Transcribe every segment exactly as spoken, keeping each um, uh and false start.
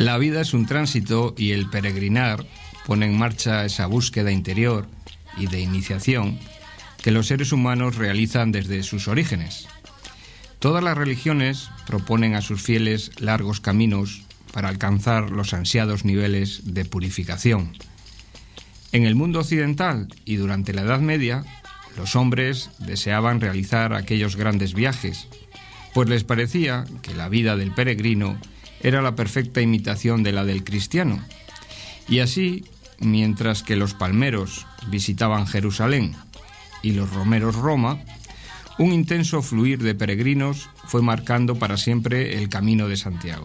La vida es un tránsito y el peregrinar pone en marcha esa búsqueda interior y de iniciación que los seres humanos realizan desde sus orígenes. Todas las religiones proponen a sus fieles largos caminos para alcanzar los ansiados niveles de purificación. En el mundo occidental y durante la Edad Media, los hombres deseaban realizar aquellos grandes viajes, pues les parecía que la vida del peregrino era la perfecta imitación de la del cristiano. Y así, mientras que los palmeros visitaban Jerusalén y los romeros Roma, un intenso fluir de peregrinos fue marcando para siempre el camino de Santiago.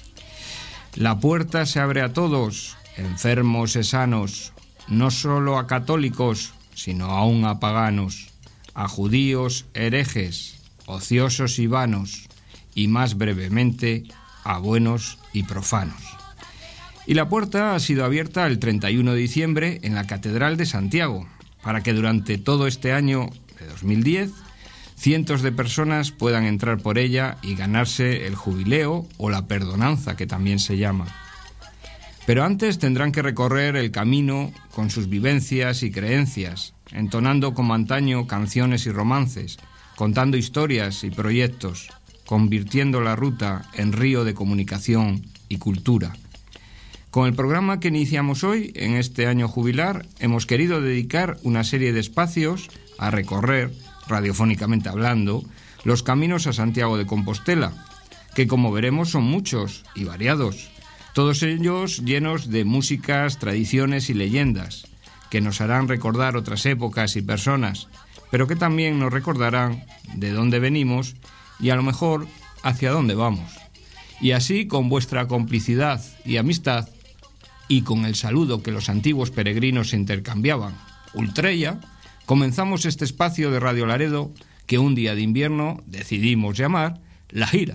La puerta se abre a todos, enfermos y sanos, no solo a católicos, sino aún a paganos, a judíos herejes, ociosos y vanos, y más brevemente, a buenos y profanos. Y la puerta ha sido abierta el treinta y uno de diciembre en la Catedral de Santiago, para que durante todo este año de dos mil diez cientos de personas puedan entrar por ella y ganarse el jubileo o la perdonanza, que también se llama. Pero antes tendrán que recorrer el camino con sus vivencias y creencias, entonando como antaño canciones y romances, contando historias y proyectos, convirtiendo la ruta en río de comunicación y cultura. Con el programa que iniciamos hoy, en este año jubilar, hemos querido dedicar una serie de espacios a recorrer, radiofónicamente hablando, los caminos a Santiago de Compostela, que como veremos son muchos y variados, todos ellos llenos de músicas, tradiciones y leyendas, que nos harán recordar otras épocas y personas, pero que también nos recordarán de dónde venimos y a lo mejor hacia dónde vamos. Y así, con vuestra complicidad y amistad, y con el saludo que los antiguos peregrinos se intercambiaban, Ultreya, comenzamos este espacio de Radio Laredo que un día de invierno decidimos llamar La Gira.